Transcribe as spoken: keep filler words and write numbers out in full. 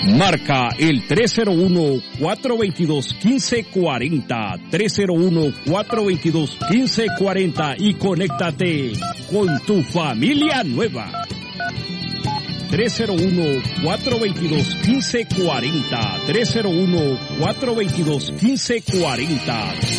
Marca el tres cero uno, cuatro dos dos, uno cinco cuatro cero, tres cero uno, cuatro dos dos, uno cinco cuatro cero y conéctate con tu familia nueva. tres cero uno, cuatro dos dos, uno cinco cuatro cero, tres cero uno, cuatro dos dos, uno cinco cuatro cero.